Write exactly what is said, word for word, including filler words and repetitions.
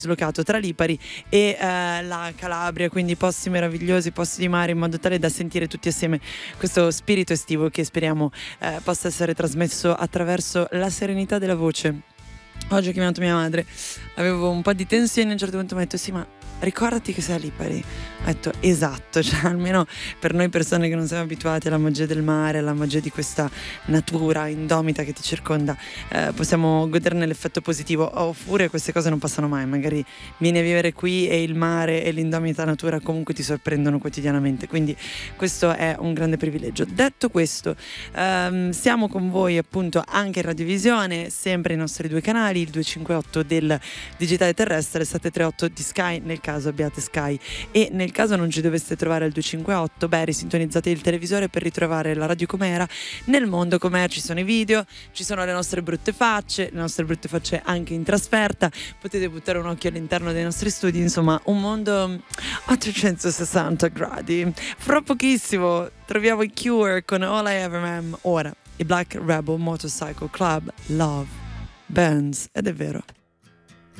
dislocato tra Lipari e eh, la Calabria, quindi posti meravigliosi, posti di mare, in modo tale da sentire tutti assieme questo spirito estivo che speriamo eh, possa essere trasmesso attraverso la serenità della voce. Oggi ho chiamato mia madre, avevo un po' di tensione, a un certo punto mi ha detto sì, ma ricordati che sei a Lipari. Ho detto esatto, cioè almeno per noi persone che non siamo abituate alla magia del mare, alla magia di questa natura indomita che ti circonda, eh, possiamo goderne l'effetto positivo. Oppure queste cose non passano mai, magari vieni a vivere qui e il mare e l'indomita natura comunque ti sorprendono quotidianamente, quindi questo è un grande privilegio. Detto questo, ehm, siamo con voi appunto anche in radiovisione, sempre i nostri due canali, il duecentocinquantotto del digitale terrestre, il settecentotrentotto di Sky nel caso abbiate Sky, e nel caso non ci doveste trovare il duecentocinquantotto, beh, risintonizzate il televisore per ritrovare la radio com'era. Nel mondo com'è ci sono i video, ci sono le nostre brutte facce, le nostre brutte facce anche in trasferta, potete buttare un occhio all'interno dei nostri studi, insomma un mondo a trecentosessanta gradi. Fra pochissimo troviamo i Cure con All I Ever Am, ora i Black Rebel Motorcycle Club, Love Burns, ed è vero.